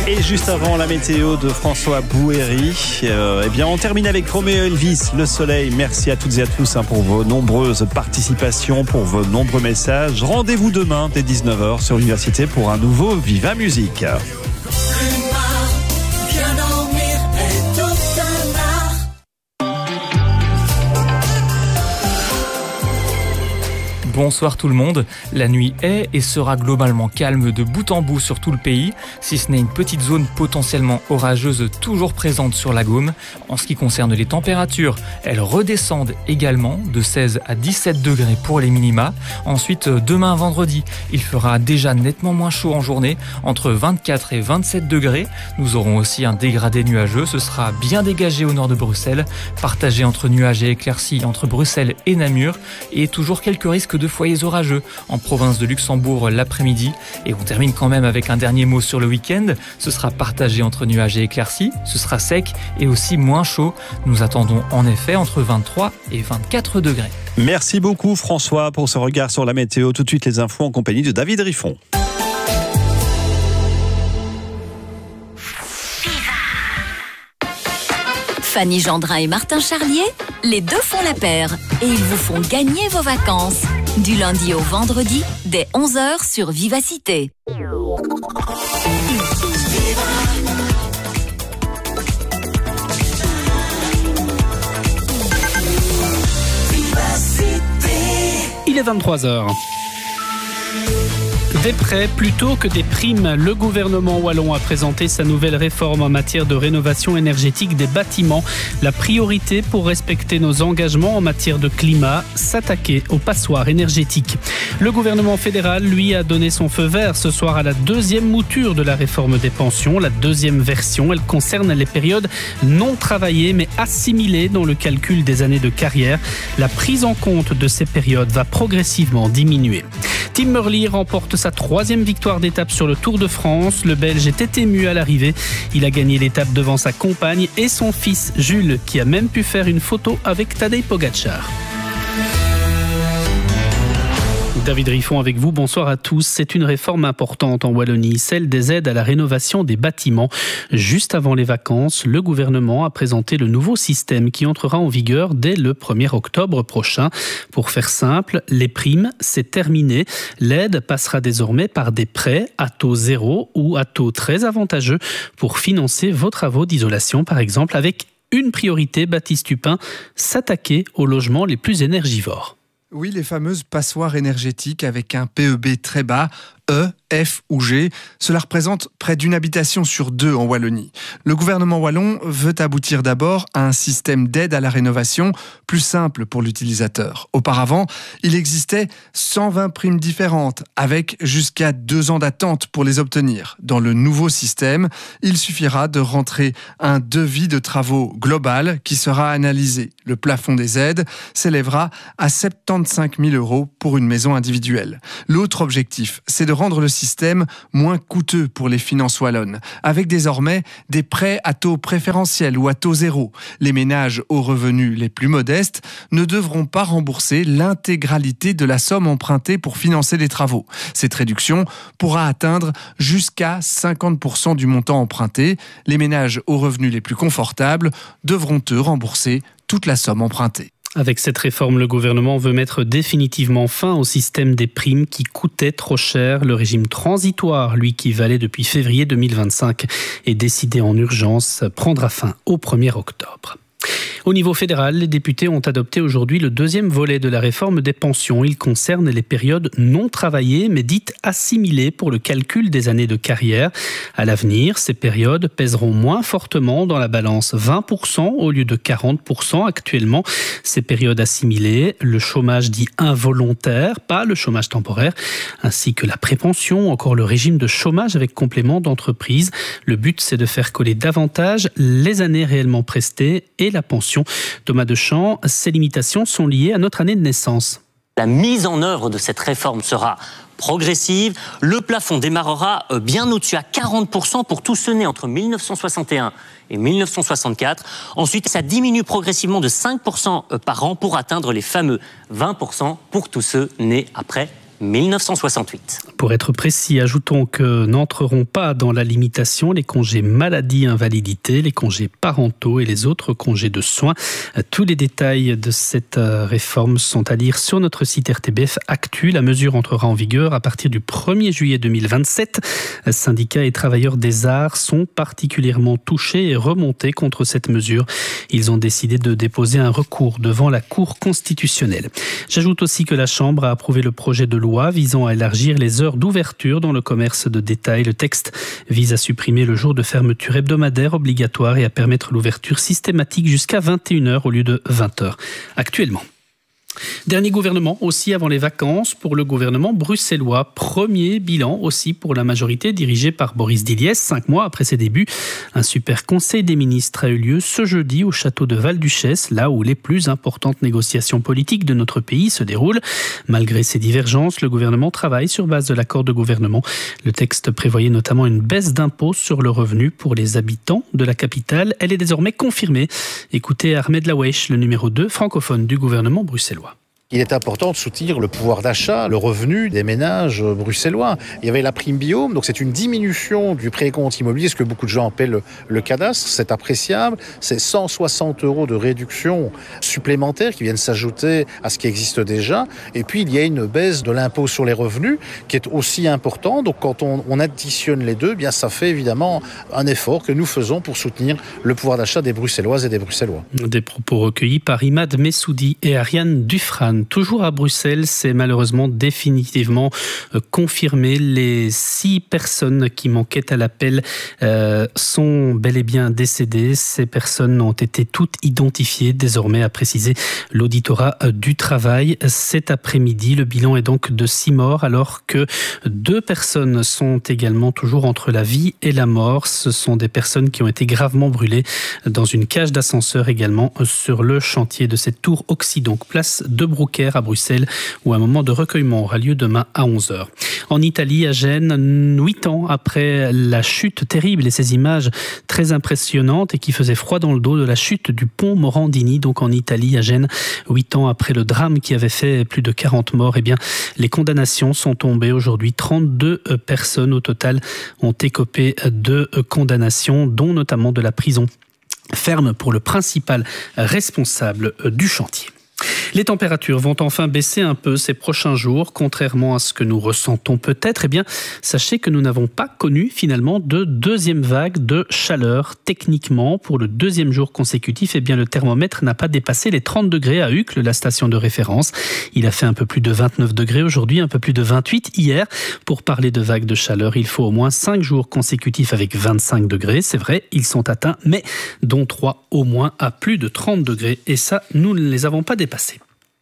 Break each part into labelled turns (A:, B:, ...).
A: Et juste avant la météo de François Bouhéry, on termine avec Roméo Elvis, Le Soleil. Merci à toutes et à tous pour vos nombreuses participations, pour vos nombreux messages. Rendez-vous demain dès 19h sur l'Université pour un nouveau Viva Musique.
B: Bonsoir tout le monde. La nuit est et sera globalement calme de bout en bout sur tout le pays, si ce n'est une petite zone potentiellement orageuse toujours présente sur la Gaume. En ce qui concerne les températures, elles redescendent également de 16 à 17 degrés pour les minima. Ensuite, demain vendredi, il fera déjà nettement moins chaud en journée, entre 24 et 27 degrés. Nous aurons aussi un dégradé nuageux, ce sera bien dégagé au nord de Bruxelles, partagé entre nuages et éclaircies entre Bruxelles et Namur, et toujours quelques risques de foyers orageux en province de Luxembourg l'après-midi. Et on termine quand même avec un dernier mot sur le week-end. Ce sera partagé entre nuages et éclaircies, ce sera sec et aussi moins chaud. Nous attendons en effet entre 23 et 24 degrés.
A: Merci beaucoup François pour ce regard sur la météo. Tout de suite les infos en compagnie de David Riffon.
C: Fanny Gendrin et Martin Charlier, les deux font la paire et ils vous font gagner vos vacances. Du lundi au vendredi, dès 11h sur Vivacité.
D: Il est 23h. Des prêts plutôt que des primes, le gouvernement wallon a présenté sa nouvelle réforme en matière de rénovation énergétique des bâtiments. La priorité pour respecter nos engagements en matière de climat, s'attaquer aux passoires énergétiques. Le gouvernement fédéral, lui, a donné son feu vert ce soir à la deuxième mouture de la réforme des pensions. La deuxième version, elle concerne les périodes non travaillées mais assimilées dans le calcul des années de carrière. La prise en compte de ces périodes va progressivement diminuer. Tim Murley remporte sa troisième victoire d'étape sur le Tour de France. Le Belge était ému à l'arrivée. Il a gagné l'étape devant sa compagne et son fils Jules, qui a même pu faire une photo avec Tadej Pogačar. David Riffon avec vous, bonsoir à tous. C'est une réforme importante en Wallonie, celle des aides à la rénovation des bâtiments. Juste avant les vacances, le gouvernement a présenté le nouveau système qui entrera en vigueur dès le 1er octobre prochain. Pour faire simple, les primes, c'est terminé. L'aide passera désormais par des prêts à taux zéro ou à taux très avantageux pour financer vos travaux d'isolation, par exemple, avec une priorité, Baptiste Tupin, s'attaquer aux logements les plus énergivores.
E: Oui, les fameuses passoires énergétiques avec un PEB très bas, E, F ou G. Cela représente près d'une habitation sur deux en Wallonie. Le gouvernement wallon veut aboutir d'abord à un système d'aide à la rénovation plus simple pour l'utilisateur. Auparavant, il existait 120 primes différentes avec jusqu'à 2 ans d'attente pour les obtenir. Dans le nouveau système, il suffira de rentrer un devis de travaux global qui sera analysé. Le plafond des aides s'élèvera à 75 000 € pour une maison individuelle. L'autre objectif, c'est de rendre le système moins coûteux pour les finances wallonnes, avec désormais des prêts à taux préférentiel ou à taux zéro. Les ménages aux revenus les plus modestes ne devront pas rembourser l'intégralité de la somme empruntée pour financer les travaux. Cette réduction pourra atteindre jusqu'à 50% du montant emprunté. Les ménages aux revenus les plus confortables devront eux rembourser toute la somme empruntée.
D: Avec cette réforme, le gouvernement veut mettre définitivement fin au système des primes qui coûtait trop cher. Le régime transitoire, lui qui valait depuis février 2025, est décidé en urgence, prendra fin au 1er octobre. Au niveau fédéral, les députés ont adopté aujourd'hui le deuxième volet de la réforme des pensions. Il concerne les périodes non travaillées, mais dites assimilées pour le calcul des années de carrière. À l'avenir, ces périodes pèseront moins fortement dans la balance, 20% au lieu de 40% actuellement. Ces périodes assimilées, le chômage dit involontaire, pas le chômage temporaire, ainsi que la prépension, encore le régime de chômage avec complément d'entreprise. Le but, c'est de faire coller davantage les années réellement prestées et la pension. Thomas Deschamps, ces limitations sont liées à notre année de naissance.
F: La mise en œuvre de cette réforme sera progressive. Le plafond démarrera bien au-dessus, à 40% pour tous ceux nés entre 1961 et 1964. Ensuite, ça diminue progressivement de 5% par an pour atteindre les fameux 20% pour tous ceux nés après 1968.
D: Pour être précis, ajoutons que n'entreront pas dans la limitation les congés maladie, invalidité, les congés parentaux et les autres congés de soins. Tous les détails de cette réforme sont à lire sur notre site RTBF Actu. La mesure entrera en vigueur à partir du 1er juillet 2027. Syndicats et travailleurs des arts sont particulièrement touchés et remontés contre cette mesure. Ils ont décidé de déposer un recours devant la Cour constitutionnelle. J'ajoute aussi que la Chambre a approuvé le projet de loi visant à élargir les heures d'ouverture dans le commerce de détail. Le texte vise à supprimer le jour de fermeture hebdomadaire obligatoire et à permettre l'ouverture systématique jusqu'à 21h au lieu de 20h actuellement. Dernier gouvernement aussi avant les vacances pour le gouvernement bruxellois. Premier bilan aussi pour la majorité dirigée par Boris Diliès. 5 mois après ses débuts, un super conseil des ministres a eu lieu ce jeudi au château de Val-Duchesse, là où les plus importantes négociations politiques de notre pays se déroulent. Malgré ces divergences, le gouvernement travaille sur base de l'accord de gouvernement. Le texte prévoyait notamment une baisse d'impôt sur le revenu pour les habitants de la capitale. Elle est désormais confirmée. Écoutez Ahmed Lawesh, le numéro 2 francophone du gouvernement bruxellois.
G: Il est important de soutenir le pouvoir d'achat, le revenu des ménages bruxellois. Il y avait la prime Biome, donc c'est une diminution du précompte immobilier, ce que beaucoup de gens appellent le cadastre. C'est appréciable. C'est 160 € de réduction supplémentaire qui viennent s'ajouter à ce qui existe déjà. Et puis il y a une baisse de l'impôt sur les revenus qui est aussi important. Donc quand on additionne les deux, bien ça fait évidemment un effort que nous faisons pour soutenir le pouvoir d'achat des Bruxelloises et des Bruxellois. Des
D: propos recueillis par Imad Messoudi et Ariane Dufran. Toujours à Bruxelles, c'est malheureusement définitivement confirmé. Les 6 personnes qui manquaient à l'appel sont bel et bien décédées. Ces personnes ont été toutes identifiées, désormais, a précisé l'auditorat du travail. Cet après-midi, le bilan est donc de 6 morts, alors que 2 personnes sont également toujours entre la vie et la mort. Ce sont des personnes qui ont été gravement brûlées dans une cage d'ascenseur également sur le chantier de cette tour Oxy, donc place de Bruxelles à Bruxelles, où un moment de recueillement aura lieu demain à 11h. En Italie, à Gênes, 8 ans après la chute terrible et ces images très impressionnantes et qui faisaient froid dans le dos de la chute du pont Morandini, donc en Italie, à Gênes, 8 ans après le drame qui avait fait plus de 40 morts, eh bien, les condamnations sont tombées aujourd'hui. 32 personnes au total ont écopé de condamnations, dont notamment de la prison ferme pour le principal responsable du chantier. Les températures vont enfin baisser un peu ces prochains jours, contrairement à ce que nous ressentons peut-être. Eh bien, sachez que nous n'avons pas connu finalement de deuxième vague de chaleur. Techniquement, pour le 2e jour consécutif, eh bien, le thermomètre n'a pas dépassé les 30 degrés à Uccle, la station de référence. Il a fait un peu plus de 29 degrés aujourd'hui, un peu plus de 28 hier. Pour parler de vague de chaleur, il faut au moins 5 jours consécutifs avec 25 degrés. C'est vrai, ils sont atteints, mais dont 3 au moins à plus de 30 degrés. Et ça, nous ne les avons pas dépassés.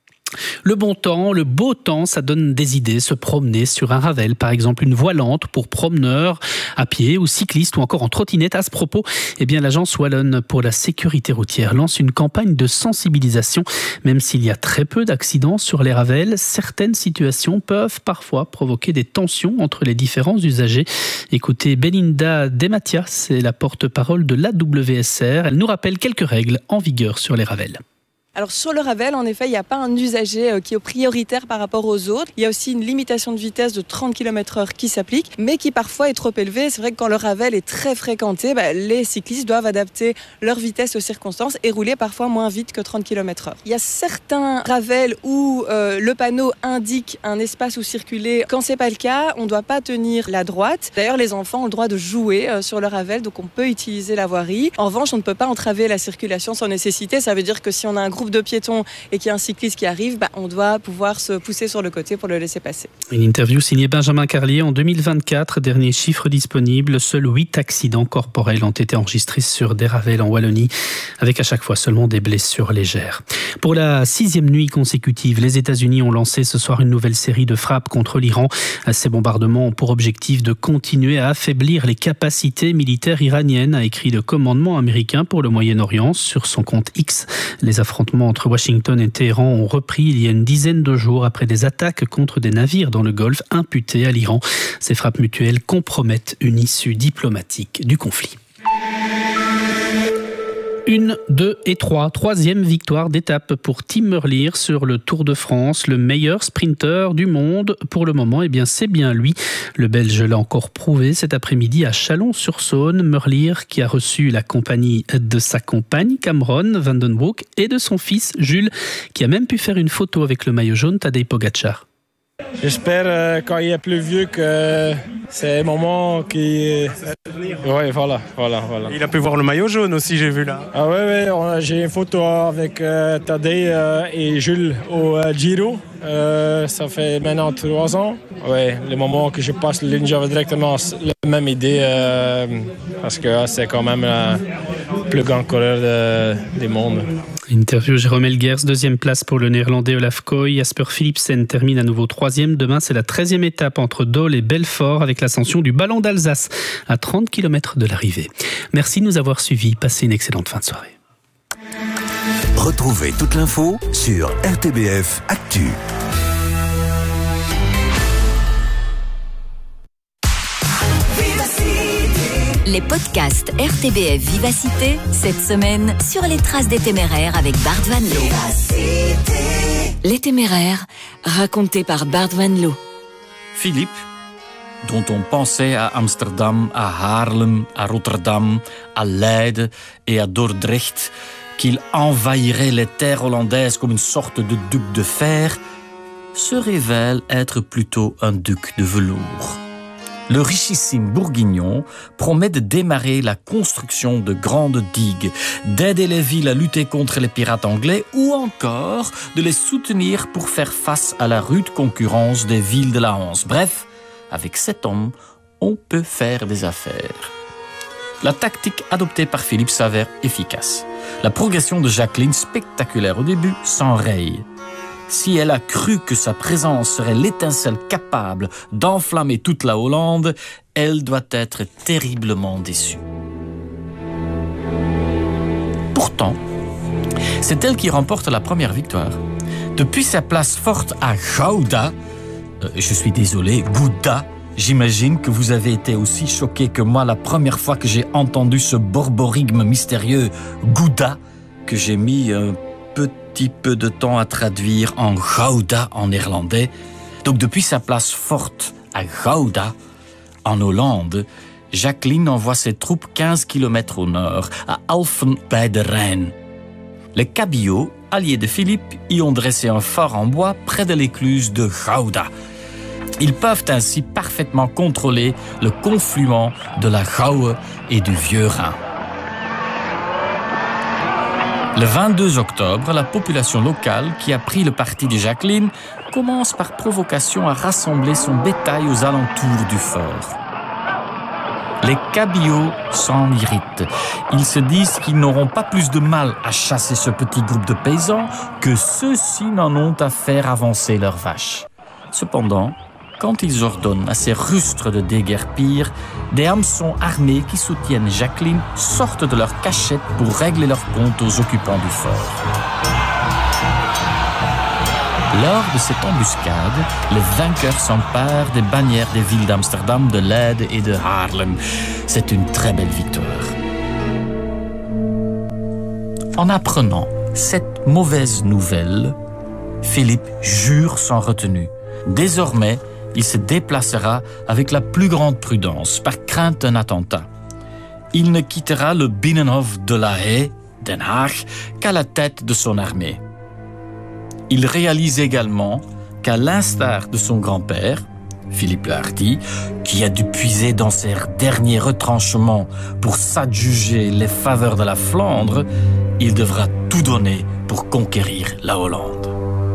D: Le bon temps, le beau temps, ça donne des idées. Se promener sur un Ravel, par exemple, une voie lente pour promeneurs à pied ou cyclistes ou encore en trottinette. À ce propos, eh bien, l'agence wallonne pour la sécurité routière lance une campagne de sensibilisation. Même s'il y a très peu d'accidents sur les Ravels, certaines situations peuvent parfois provoquer des tensions entre les différents usagers. Écoutez, Belinda Dematia, c'est la porte-parole de l'AWSR. Elle nous rappelle quelques règles en vigueur sur les Ravels.
H: Alors sur le Ravel, en effet, il n'y a pas un usager qui est prioritaire par rapport aux autres. Il y a aussi une limitation de vitesse de 30 km/h qui s'applique, mais qui parfois est trop élevée. C'est vrai que quand le Ravel est très fréquenté, les cyclistes doivent adapter leur vitesse aux circonstances et rouler parfois moins vite que 30 km/h. Il y a certains Ravels où le panneau indique un espace où circuler. Quand c'est pas le cas, on ne doit pas tenir la droite. D'ailleurs, les enfants ont le droit de jouer sur le Ravel, donc on peut utiliser la voirie. En revanche, on ne peut pas entraver la circulation sans nécessité. Ça veut dire que si on a un groupe de piétons et qu'il y a un cycliste qui arrive, on doit pouvoir se pousser sur le côté pour le laisser passer.
D: Une interview signée Benjamin Carlier en 2024. Dernier chiffre disponible, seuls 8 accidents corporels ont été enregistrés sur des Ravels en Wallonie, avec à chaque fois seulement des blessures légères. Pour la 6e nuit consécutive, les États-Unis ont lancé ce soir une nouvelle série de frappes contre l'Iran. Ces bombardements ont pour objectif de continuer à affaiblir les capacités militaires iraniennes, a écrit le commandement américain pour le Moyen-Orient sur son compte X. Les affrontements entre Washington et Téhéran ont repris il y a une dizaine de jours après des attaques contre des navires dans le Golfe imputés à l'Iran. Ces frappes mutuelles compromettent une issue diplomatique du conflit. 1, 2 et 3. Troisième victoire d'étape pour Tim Merlier sur le Tour de France, le meilleur sprinter du monde. Pour le moment, eh bien, c'est bien lui. Le Belge l'a encore prouvé cet après-midi à Chalon-sur-Saône. Merlier qui a reçu la compagnie de sa compagne Cameron Van Den Broek et de son fils Jules, qui a même pu faire une photo avec le maillot jaune Tadej Pogačar.
I: J'espère quand il est plus vieux que c'est un moment qui... Oui, voilà.
J: Il a pu voir le maillot jaune aussi, j'ai vu là.
I: Ah ouais, j'ai une photo avec Tadej et Jules au Giro. Ça fait maintenant 3 ans. Ouais, le moment que je passe la ligne, j'avais directement la même idée parce que c'est quand même la plus grande coureur du monde.
D: Interview Jérôme Elgers, deuxième place pour le néerlandais Olaf Kooi. Jasper Philipsen termine à nouveau 3e. Demain, c'est la 13e étape entre Dole et Belfort avec l'ascension du Ballon d'Alsace à 30 km de l'arrivée. Merci de nous avoir suivis. Passez une excellente fin de soirée.
K: Retrouvez toute l'info sur RTBF Actu.
C: Les podcasts RTBF Vivacité, cette semaine, sur les traces des Téméraires avec Bart Van Loo. Les Téméraires, racontés par Bart Van Loo.
L: Philippe, dont on pensait à Amsterdam, à Haarlem, à Rotterdam, à Leiden et à Dordrecht, qu'il envahirait les terres hollandaises comme une sorte de duc de fer, se révèle être plutôt un duc de velours. Le richissime Bourguignon promet de démarrer la construction de grandes digues, d'aider les villes à lutter contre les pirates anglais ou encore de les soutenir pour faire face à la rude concurrence des villes de la Hanse. Bref, avec cet homme, on peut faire des affaires. La tactique adoptée par Philippe s'avère efficace. La progression de Jacqueline, spectaculaire au début, s'enraye. Si elle a cru que sa présence serait l'étincelle capable d'enflammer toute la Hollande, elle doit être terriblement déçue. Pourtant, c'est elle qui remporte la première victoire. Depuis sa place forte à Gouda, je suis désolé, Gouda, j'imagine que vous avez été aussi choqué que moi la première fois que j'ai entendu ce borborigme mystérieux Gouda, que j'ai mis un petit peu de temps à traduire en Gouda en néerlandais. Donc depuis sa place forte à Gouda, en Hollande, Jacqueline envoie ses troupes 15 km au nord, à Alphen bij de Rijn. Les Cabillots, alliés de Philippe, y ont dressé un fort en bois près de l'écluse de Gouda. Ils peuvent ainsi parfaitement contrôler le confluent de la Gouwe et du Vieux-Rhin. Le 22 octobre, la population locale, qui a pris le parti de Jacqueline, commence par provocation à rassembler son bétail aux alentours du fort. Les Cabillots s'en irritent. Ils se disent qu'ils n'auront pas plus de mal à chasser ce petit groupe de paysans que ceux-ci n'en ont à faire avancer leurs vaches. Cependant, quand ils ordonnent à ces rustres de déguerpir, des hameçons armés qui soutiennent Jacqueline sortent de leur cachette pour régler leur compte aux occupants du fort. Lors de cette embuscade, les vainqueurs s'emparent des bannières des villes d'Amsterdam, de Leiden et de Haarlem. C'est une très belle victoire. En apprenant cette mauvaise nouvelle, Philippe jure sans retenue. Désormais, il se déplacera avec la plus grande prudence, par crainte d'un attentat. Il ne quittera le Binnenhof de la Haye, Den Haag, qu'à la tête de son armée. Il réalise également qu'à l'instar de son grand-père, Philippe le Hardi, qui a dû puiser dans ses derniers retranchements pour s'adjuger les faveurs de la Flandre, il devra tout donner pour conquérir la Hollande.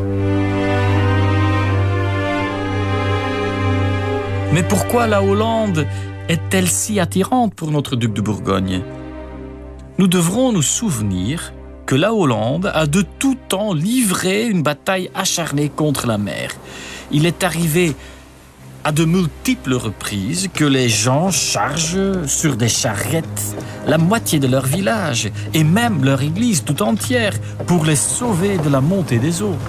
L: Mais pourquoi la Hollande est-elle si attirante pour notre duc de Bourgogne? Nous devrons nous souvenir que la Hollande a de tout temps livré une bataille acharnée contre la mer. Il est arrivé à de multiples reprises que les gens chargent sur des charrettes la moitié de leur village et même leur église tout entière pour les sauver de la montée des eaux.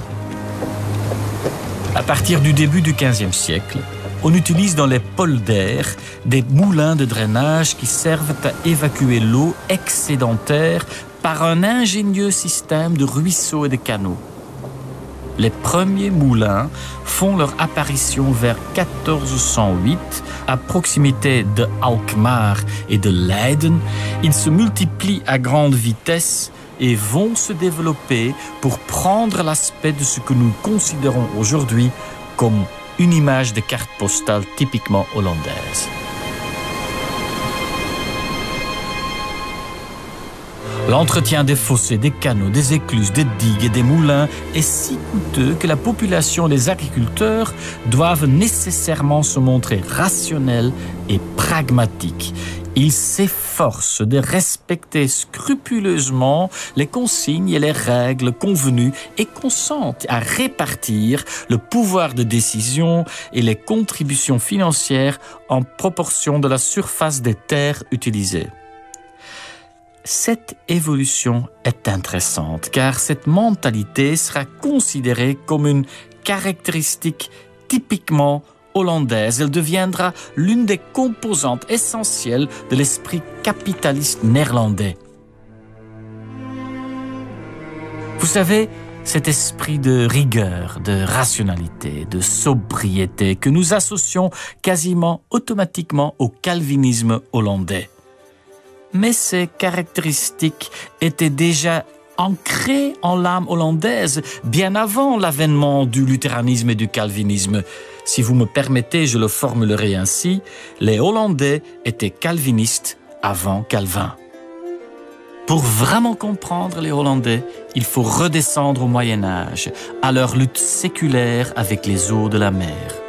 L: À partir du début du XVe siècle, on utilise dans les polders des moulins de drainage qui servent à évacuer l'eau excédentaire par un ingénieux système de ruisseaux et de canaux. Les premiers moulins font leur apparition vers 1408 à proximité de Alkmaar et de Leiden. Ils se multiplient à grande vitesse et vont se développer pour prendre l'aspect de ce que nous considérons aujourd'hui comme une image de carte postale typiquement hollandaise. L'entretien des fossés, des canaux, des écluses, des digues et des moulins est si coûteux que la population et les agriculteurs doivent nécessairement se montrer rationnels et pragmatiques. Ils s'efforcent de respecter scrupuleusement les consignes et les règles convenues et consentent à répartir le pouvoir de décision et les contributions financières en proportion de la surface des terres utilisées. Cette évolution est intéressante car cette mentalité sera considérée comme une caractéristique typiquement hollandaise. Elle deviendra l'une des composantes essentielles de l'esprit capitaliste néerlandais. Vous savez, cet esprit de rigueur, de rationalité, de sobriété que nous associons quasiment automatiquement au calvinisme hollandais. Mais ces caractéristiques étaient déjà ancrées en l'âme hollandaise bien avant l'avènement du luthéranisme et du calvinisme. Si vous me permettez, je le formulerai ainsi, les Hollandais étaient calvinistes avant Calvin. Pour vraiment comprendre les Hollandais, il faut redescendre au Moyen Âge, à leur lutte séculaire avec les eaux de la mer.